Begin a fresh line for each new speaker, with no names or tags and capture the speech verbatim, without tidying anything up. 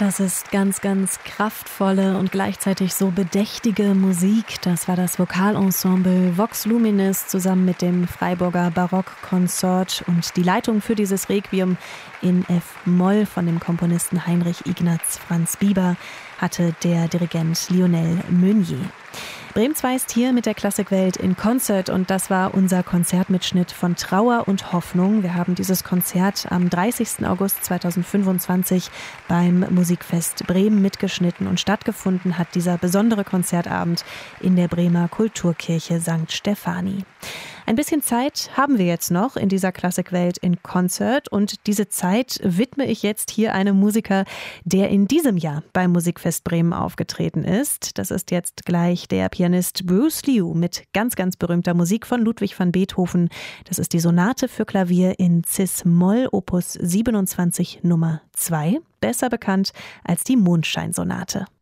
Das ist ganz, ganz kraftvolle und gleichzeitig so bedächtige Musik. Das war das Vokalensemble Vox Luminis zusammen mit dem Freiburger Barock-Consort und die Leitung für dieses Requiem in F-Moll von dem Komponisten Heinrich Ignaz Franz Bieber hatte der Dirigent Lionel Meunier. Bremen zwei ist hier mit der Klassikwelt in Concert und das war unser Konzertmitschnitt von Trauer und Hoffnung. Wir haben dieses Konzert am dreißigsten August zweitausendfünfundzwanzig beim Musikfest Bremen mitgeschnitten und stattgefunden hat dieser besondere Konzertabend in der Bremer Kulturkirche Sankt Stephanie. Ein bisschen Zeit haben wir jetzt noch in dieser Klassikwelt in Concert und diese Zeit widme ich jetzt hier einem Musiker, der in diesem Jahr beim Musikfest Bremen aufgetreten ist. Das ist jetzt gleich der Pianist Bruce Liu mit ganz, ganz berühmter Musik von Ludwig van Beethoven. Das ist die Sonate für Klavier in Cis-Moll, Opus siebenundzwanzig Nummer zwei, besser bekannt als die Mondscheinsonate.